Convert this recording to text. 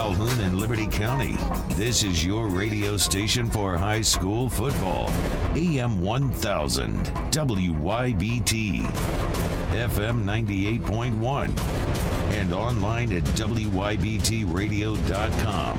Calhoun and Liberty County. This is your radio station for high school football. AM 1000, WYBT, FM 98.1, and online at WYBTradio.com.